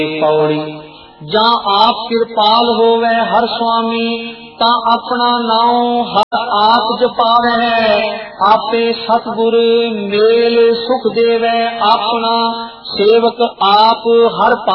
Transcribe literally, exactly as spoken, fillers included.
पौड़ी जा आप कृपाल होवे हर स्वामी ता अपना नाम हर आप जपावे आपे सतगुर मेल सुख देवे अपना सेवक आप हर